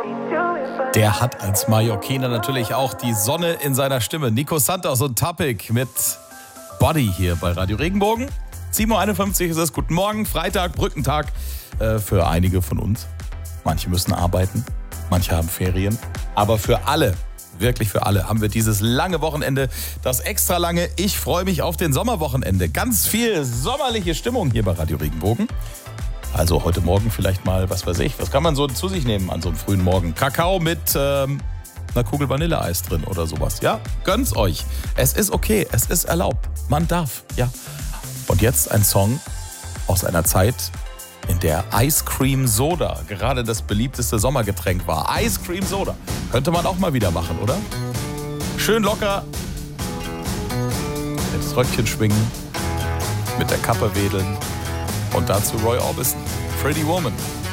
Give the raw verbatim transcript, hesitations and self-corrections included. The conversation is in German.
Der hat als Mallorquiner natürlich auch die Sonne in seiner Stimme. Nico Santos und Tapik mit Body hier bei Radio Regenbogen. sieben Uhr einundfünfzig ist es. Guten Morgen, Freitag, Brückentag äh, für einige von uns. Manche müssen arbeiten, manche haben Ferien. Aber für alle, wirklich für alle, haben wir dieses lange Wochenende, das extra lange. Ich freue mich auf den Sommerwochenende. Ganz viel sommerliche Stimmung hier bei Radio Regenbogen. Also heute Morgen vielleicht mal, was weiß ich, was kann man so zu sich nehmen an so einem frühen Morgen? Kakao mit ähm, einer Kugel Vanilleeis drin oder sowas. Ja, gönn's euch. Es ist okay, es ist erlaubt. Man darf, ja. Und jetzt ein Song aus einer Zeit, in der Ice Cream Soda gerade das beliebteste Sommergetränk war. Ice Cream Soda. Könnte man auch mal wieder machen, oder? Schön locker. Das Röckchen schwingen. Mit der Kappe wedeln. Und dazu Roy Orbison. Pretty Woman.